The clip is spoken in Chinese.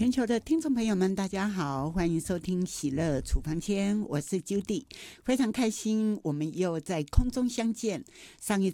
全球的听众朋友们，大家好，欢迎收听喜乐厨房间，我是 Judy， 非常开心我们又在空中相见。上一